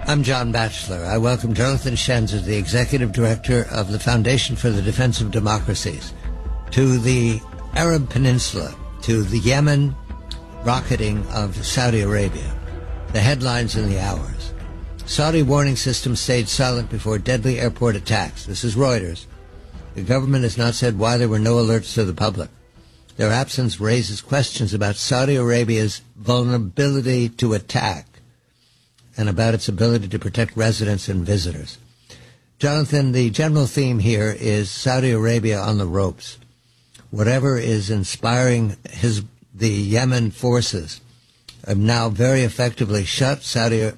I'm John Batchelor. I welcome Jonathan Shenzer, the Executive Director of the Foundation for the Defense of Democracies, to the Arab Peninsula, to the Yemen rocketing of Saudi Arabia, the headlines in the hours. Saudi warning system stayed silent before deadly airport attacks. This is Reuters. The government has not said why there were no alerts to the public. Their absence raises questions about Saudi Arabia's vulnerability to attack and about its ability to protect residents and visitors. Jonathan, the general theme here is Saudi Arabia on the ropes. Whatever is inspiring the Yemen forces have now very effectively shut Saudi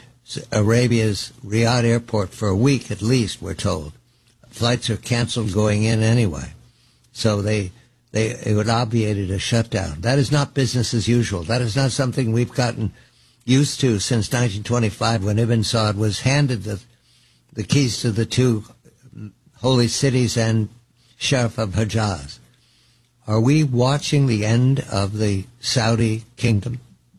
Arabia's Riyadh airport for a week at least, we're told. Flights are canceled going in anyway. So it would obviated a shutdown. That is not business as usual. That is not something we've gotten used to since 1925 when Ibn Saud was handed the keys to the two holy cities and Sheriff of Hejaz. Are we watching the end of the Saudi kingdom?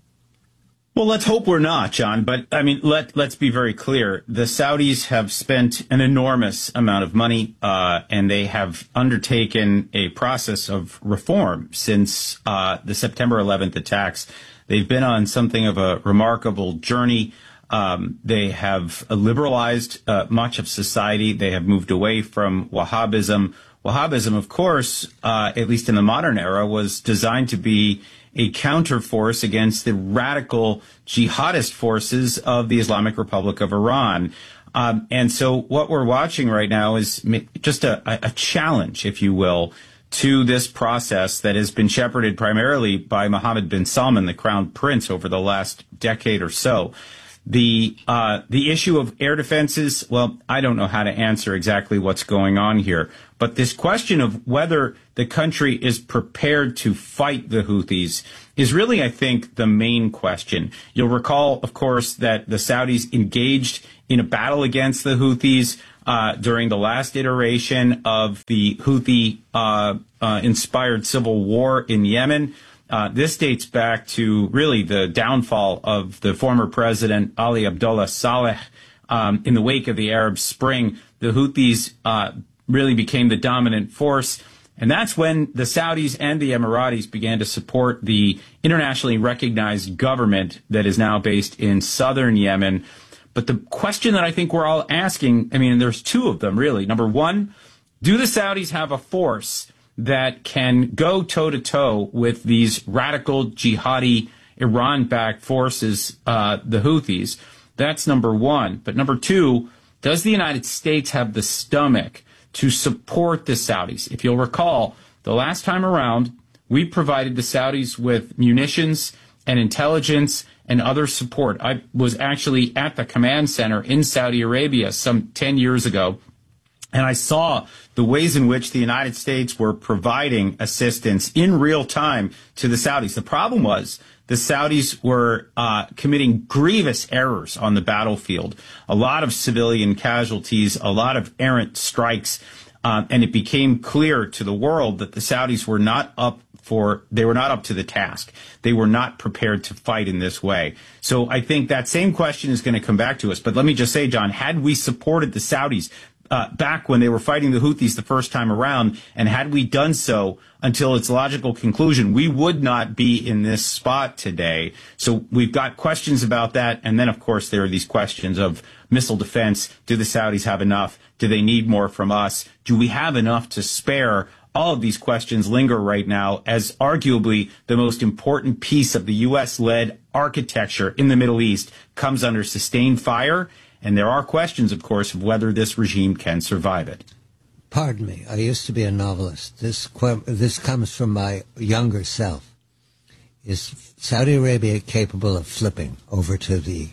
Well, let's hope we're not, John. But, I mean, let's be very clear. The Saudis have spent an enormous amount of money, and they have undertaken a process of reform since the September 11th attacks. They've been on something of a remarkable journey. They have liberalized much of society. They have moved away from Wahhabism. Wahhabism, of course, at least in the modern era, was designed to be a counterforce against the radical jihadist forces of the Islamic Republic of Iran. And so what we're watching right now is just a challenge, if you will, to this process that has been shepherded primarily by Mohammed bin Salman, the crown prince, over the last decade or so. The issue of air defenses, well, I don't know how to answer exactly what's going on here. But this question of whether the country is prepared to fight the Houthis is really, I think, the main question. You'll recall, of course, that the Saudis engaged in a battle against the Houthis during the last iteration of the Houthi-inspired civil war in Yemen. This dates back to really the downfall of the former president Ali Abdullah Saleh. In the wake of the Arab Spring, the Houthis really became the dominant force. And that's when the Saudis and the Emiratis began to support the internationally recognized government that is now based in southern Yemen. But the question that I think we're all asking, I mean, there's two of them, really. Number one, do the Saudis have a force that can go toe-to-toe with these radical jihadi Iran-backed forces, the Houthis? That's number one. But number two, does the United States have the stomach to support the Saudis? If you'll recall, the last time around, we provided the Saudis with munitions and intelligence and other support. I was actually at the command center in Saudi Arabia some 10 years ago, and I saw the ways in which the United States were providing assistance in real time to the Saudis. The problem was the Saudis were committing grievous errors on the battlefield, a lot of civilian casualties, a lot of errant strikes, and it became clear to the world that the Saudis were not up to the task. They were not prepared to fight in this way. So I think that same question is going to come back to us. But let me just say, John, had we supported the Saudis back when they were fighting the Houthis the first time around, and had we done so until its logical conclusion, we would not be in this spot today. So we've got questions about that. And then, of course, there are these questions of missile defense. Do the Saudis have enough? Do they need more from us? Do we have enough to spare? All of these questions linger right now as arguably the most important piece of the U.S.-led architecture in the Middle East comes under sustained fire. And there are questions, of course, of whether this regime can survive it. Pardon me. I used to be a novelist. This comes from my younger self. Is Saudi Arabia capable of flipping over to the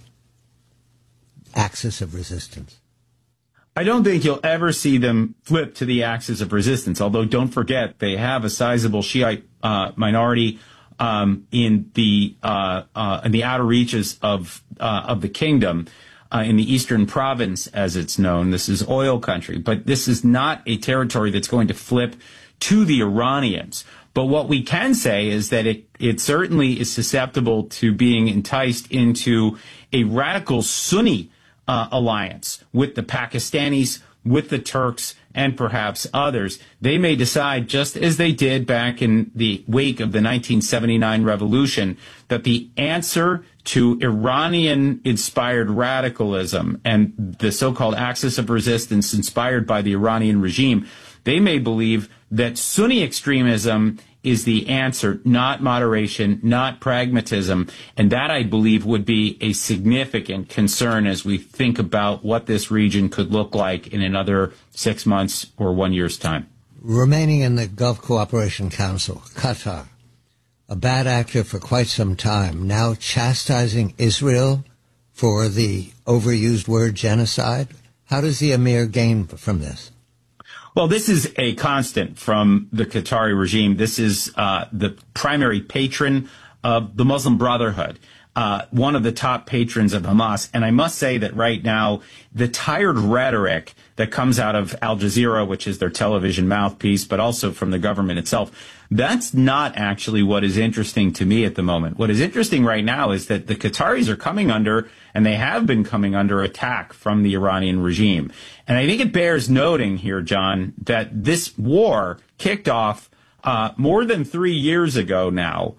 axis of resistance? I don't think you'll ever see them flip to the axis of resistance, although don't forget they have a sizable Shiite minority in the outer reaches of the kingdom. In the eastern province, as it's known. This is oil country, but this is not a territory that's going to flip to the Iranians. But what we can say is that it certainly is susceptible to being enticed into a radical Sunni alliance with the Pakistanis, with the Turks, and perhaps others. They may decide, just as they did back in the wake of the 1979 revolution, that the answer to Iranian-inspired radicalism and the so-called axis of resistance inspired by the Iranian regime, they may believe that Sunni extremism is the answer, not moderation, not pragmatism. And that, I believe, would be a significant concern as we think about what this region could look like in another 6 months or 1 year's time. Remaining in the Gulf Cooperation Council, Qatar, a bad actor for quite some time, now chastising Israel for the overused word genocide. How does the Emir gain from this? Well, this is a constant from the Qatari regime. This is the primary patron of the Muslim Brotherhood, one of the top patrons of Hamas. And I must say that right now, the tired rhetoric that comes out of Al Jazeera, which is their television mouthpiece, but also from the government itself, that's not actually what is interesting to me at the moment. What is interesting right now is that the Qataris are coming under, and they have been coming under, attack from the Iranian regime. And I think it bears noting here, John, that this war kicked off more than 3 years ago now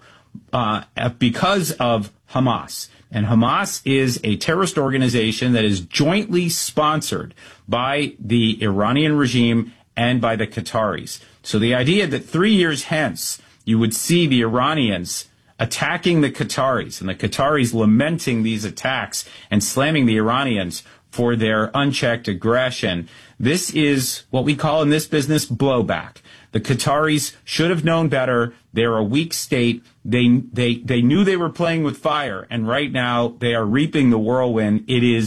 because of Hamas. And Hamas is a terrorist organization that is jointly sponsored by the Iranian regime and by the Qataris. So the idea that 3 years hence you would see the Iranians attacking the Qataris and the Qataris lamenting these attacks and slamming the Iranians for their unchecked aggression, this is what we call in this business blowback. The Qataris should have known better. They're a weak state. They knew they were playing with fire, and right now they are reaping the whirlwind.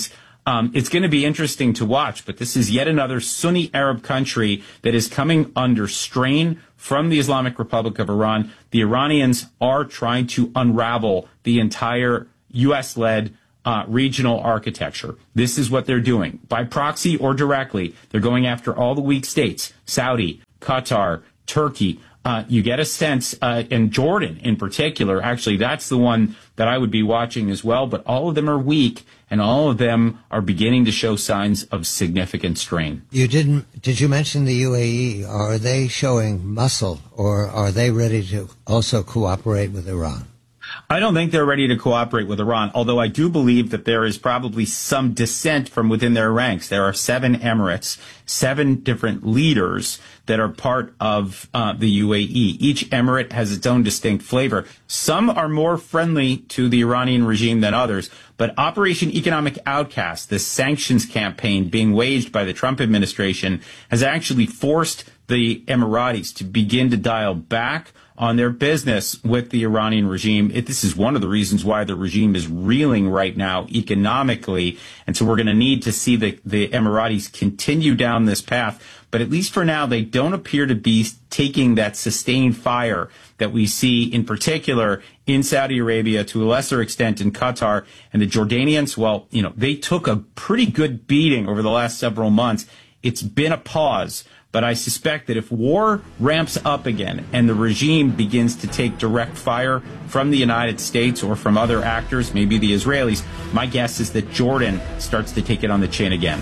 It's going to be interesting to watch, but this is yet another Sunni Arab country that is coming under strain from the Islamic Republic of Iran. The Iranians are trying to unravel the entire U.S.-led regional architecture. This is what they're doing. By proxy or directly, they're going after all the weak states, Saudi, Qatar, Turkey. You get a sense, and Jordan in particular, actually, that's the one that I would be watching as well, but all of them are weak, and all of them are beginning to show signs of significant strain. Did you mention the UAE? Are they showing muscle, or are they ready to also cooperate with Iran? I don't think they're ready to cooperate with Iran, although I do believe that there is probably some dissent from within their ranks. There are 7 emirates, 7 different leaders that are part of the UAE. Each emirate has its own distinct flavor. Some are more friendly to the Iranian regime than others, but Operation Economic Outcast, the sanctions campaign being waged by the Trump administration, has actually forced the Emiratis to begin to dial back on their business with the Iranian regime. This is one of the reasons why the regime is reeling right now economically. And so we're going to need to see the Emiratis continue down this path. But at least for now, they don't appear to be taking that sustained fire that we see in particular in Saudi Arabia, to a lesser extent in Qatar. And the Jordanians, well, they took a pretty good beating over the last several months. It's been a pause. But I suspect that if war ramps up again and the regime begins to take direct fire from the United States or from other actors, maybe the Israelis, my guess is that Jordan starts to take it on the chin again.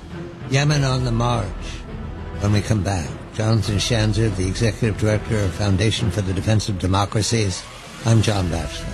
Yemen on the march. When we come back, Jonathan Schanzer, the Executive Director of Foundation for the Defense of Democracies. I'm John Batchelor.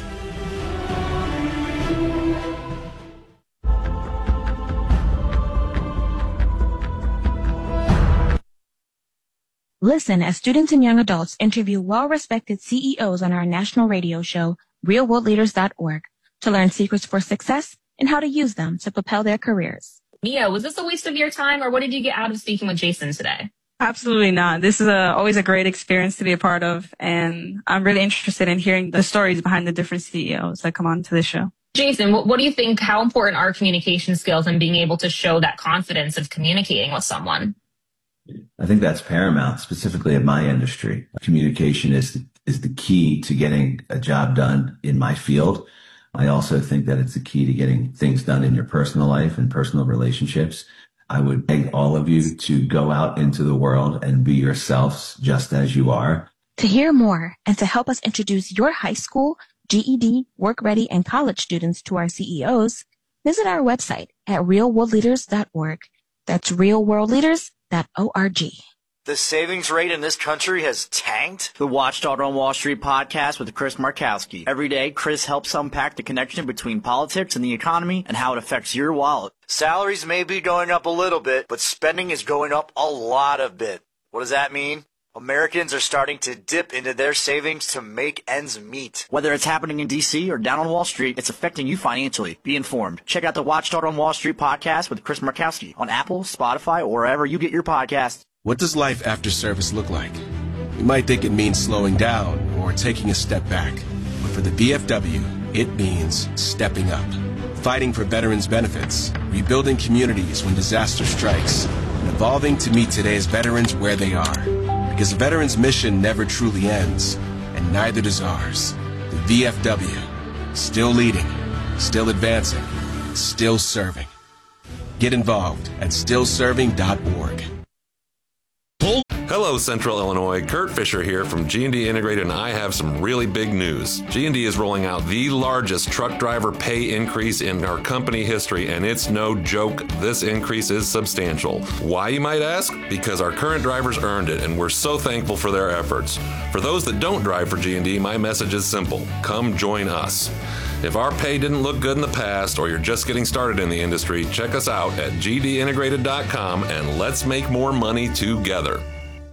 Listen as students and young adults interview well-respected CEOs on our national radio show, realworldleaders.org, to learn secrets for success and how to use them to propel their careers. Mia, was this a waste of your time, or what did you get out of speaking with Jason today? Absolutely not. This is always a great experience to be a part of, and I'm really interested in hearing the stories behind the different CEOs that come on to this show. Jason, what do you think, how important are communication skills and being able to show that confidence of communicating with someone? I think that's paramount, specifically in my industry. Communication is the key to getting a job done in my field. I also think that it's the key to getting things done in your personal life and personal relationships. I would beg all of you to go out into the world and be yourselves just as you are. To hear more and to help us introduce your high school, GED, work-ready, and college students to our CEOs, visit our website at realworldleaders.org. That's realworldleaders.org. The savings rate in this country has tanked? The Watchdog on Wall Street podcast with Chris Markowski. Every day, Chris helps unpack the connection between politics and the economy and how it affects your wallet. Salaries may be going up a little bit, but spending is going up a lot of bit. What does that mean? Americans are starting to dip into their savings to make ends meet. Whether it's happening in D.C. or down on Wall Street, it's affecting you financially. Be informed. Check out the Watchdog on Wall Street podcast with Chris Markowski on Apple, Spotify, or wherever you get your podcasts. What does life after service look like? You might think it means slowing down or taking a step back. But for the VFW, it means stepping up. Fighting for veterans' benefits, rebuilding communities when disaster strikes, and evolving to meet today's veterans where they are. Because a veteran's mission never truly ends, and neither does ours. The VFW, still leading, still advancing, still serving. Get involved at stillserving.org. Hello, Central Illinois. Kurt Fisher here from G&D Integrated, and I have some really big news. G&D is rolling out the largest truck driver pay increase in our company history, and it's no joke. This increase is substantial. Why, you might ask? Because our current drivers earned it, and we're so thankful for their efforts. For those that don't drive for G&D, my message is simple. Come join us. If our pay didn't look good in the past, or you're just getting started in the industry, check us out at gdintegrated.com, and let's make more money together.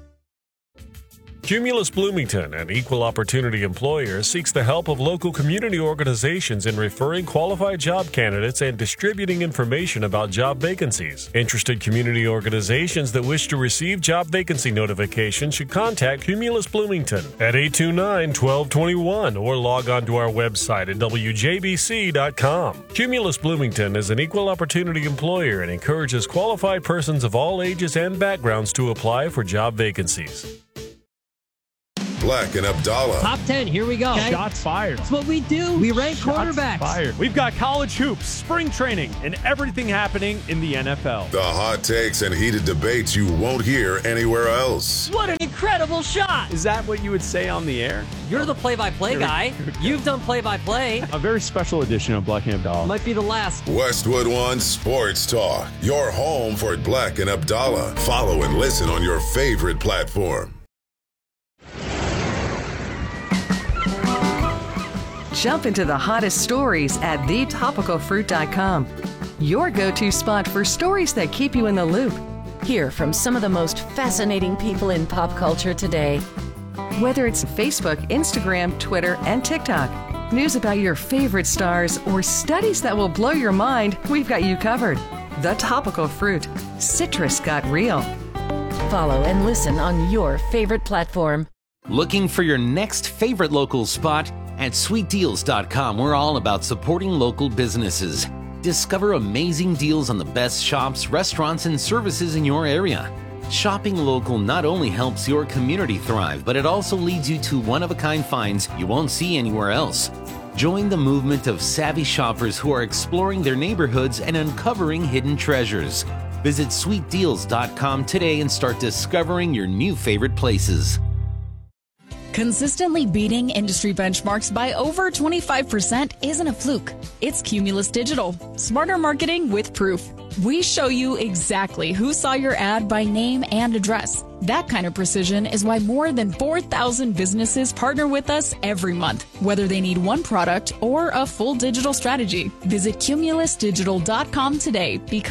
Cumulus Bloomington, an equal opportunity employer, seeks the help of local community organizations in referring qualified job candidates and distributing information about job vacancies. Interested community organizations that wish to receive job vacancy notifications should contact Cumulus Bloomington at 829-1221 or log on to our website at wjbc.com. Cumulus Bloomington is an equal opportunity employer and encourages qualified persons of all ages and backgrounds to apply for job vacancies. Black and Abdallah. Top 10, here we go. Okay. Shots fired. That's what we do. We rank quarterbacks. Fired. We've got college hoops, spring training, and everything happening in the NFL. The hot takes and heated debates you won't hear anywhere else. What an incredible shot. Is that what you would say on the air? You're the play-by-play guy. You've done play-by-play. A very special edition of Black and Abdallah. Might be the last. Westwood One Sports Talk. Your home for Black and Abdallah. Follow and listen on your favorite platform. Jump into the hottest stories at thetopicalfruit.com. Your go-to spot for stories that keep you in the loop. Hear from some of the most fascinating people in pop culture today. Whether it's Facebook, Instagram, Twitter, and TikTok, news about your favorite stars, or studies that will blow your mind, we've got you covered. The Topical Fruit. Citrus got real. Follow and listen on your favorite platform. Looking for your next favorite local spot? At sweetdeals.com, we're all about supporting local businesses. Discover amazing deals on the best shops, restaurants, and services in your area. Shopping local not only helps your community thrive, but it also leads you to one-of-a-kind finds you won't see anywhere else. Join the movement of savvy shoppers who are exploring their neighborhoods and uncovering hidden treasures. Visit sweetdeals.com today and start discovering your new favorite places. Consistently beating industry benchmarks by over 25% isn't a fluke. It's Cumulus Digital. Smarter marketing with proof. We show you exactly who saw your ad by name and address. That kind of precision is why more than 4,000 businesses partner with us every month, whether they need one product or a full digital strategy. Visit cumulusdigital.com today because